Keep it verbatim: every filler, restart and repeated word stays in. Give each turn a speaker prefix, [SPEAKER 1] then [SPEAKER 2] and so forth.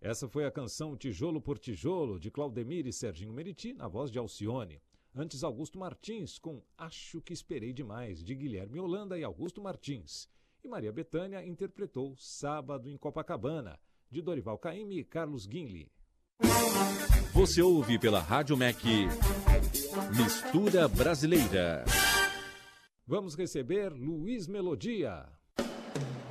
[SPEAKER 1] Essa foi a canção Tijolo por Tijolo, de Claudemir e Serginho Meriti, na voz de Alcione. Antes, Augusto Martins, com Acho que Esperei Demais, de Guilherme Holanda e Augusto Martins. E Maria Bethânia interpretou Sábado em Copacabana, de Dorival Caymmi e Carlos Guinle.
[SPEAKER 2] Você ouve pela Rádio M E C Mistura Brasileira.
[SPEAKER 1] Vamos receber Luiz Melodia.